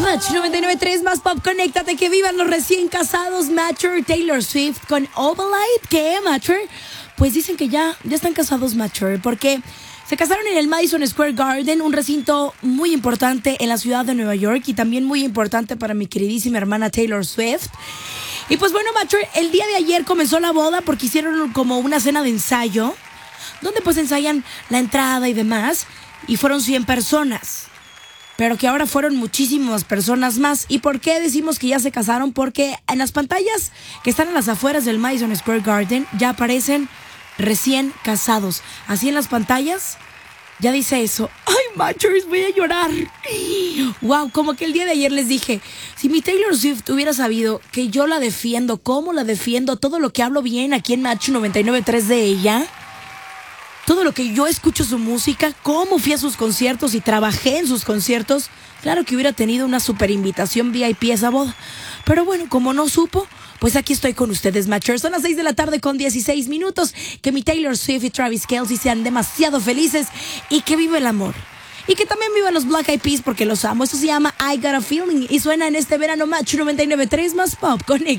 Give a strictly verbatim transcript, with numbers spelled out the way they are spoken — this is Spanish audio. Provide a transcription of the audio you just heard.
Match noventa y nueve punto tres más pop, conéctate, que vivan los recién casados. Matcher, Taylor Swift con Ovalite. ¿Qué, Matcher? Pues dicen que ya, ya están casados, Matcher, porque se casaron en el Madison Square Garden, un recinto muy importante en la ciudad de Nueva York y también muy importante para mi queridísima hermana Taylor Swift. Y pues bueno, Matcher, el día de ayer comenzó la boda porque hicieron como una cena de ensayo, donde pues ensayan la entrada y demás, y fueron cien personas. Pero que ahora fueron muchísimas personas más. ¿Y por qué decimos que ya se casaron? Porque en las pantallas que están en las afueras del Madison Square Garden ya aparecen recién casados. Así en las pantallas ya dice eso. ¡Ay, Matchers, voy a llorar! Wow, como que el día de ayer les dije, si mi Taylor Swift hubiera sabido que yo la defiendo, cómo la defiendo, todo lo que hablo bien aquí en Match noventa y nueve punto tres de ella, todo lo que yo escucho su música, cómo fui a sus conciertos y trabajé en sus conciertos, claro que hubiera tenido una super invitación V I P a esa boda. Pero bueno, como no supo, pues aquí estoy con ustedes, Matchers. Son las seis de la tarde con dieciséis minutos. Que mi Taylor Swift y Travis Kelce sean demasiado felices y que viva el amor. Y que también vivan los Black Eyed Peas porque los amo. Eso se llama I Got a Feeling y suena en este verano Match noventa y nueve punto tres más pop. Conecta.